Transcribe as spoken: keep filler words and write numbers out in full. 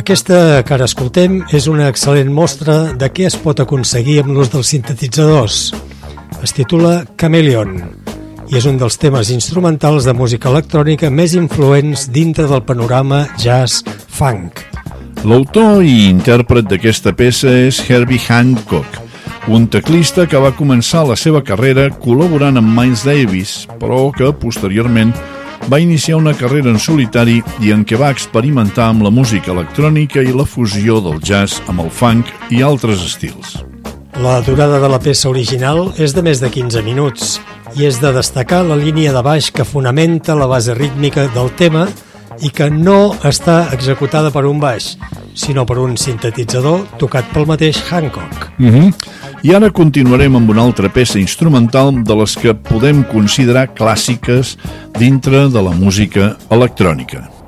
Aquesta que ara escoltem és una excel·lent mostra de què es pot aconseguir amb l'ús dels sintetitzadors. Es titula Chameleon i és un dels temes instrumentals de música electrònica més influents dintre del panorama jazz-funk. L'autor i intèrpret d'aquesta peça és Herbie Hancock, un teclista que va començar la seva carrera col·laborant amb Miles Davis, però que posteriorment va iniciar una carrera en solitari i en què va experimentar amb la música electrònica i la fusió del jazz amb el funk i altres estils. La durada de la peça original és de més de quinze minuts i és de destacar la línia de baix que fonamenta la base rítmica del tema i que no està executada per un baix, sinó per un sintetitzador tocat pel mateix Hancock. Mm-hmm. I ara continuarem amb una altra peça instrumental de les que podem considerar clàssiques dintre de la música electrònica.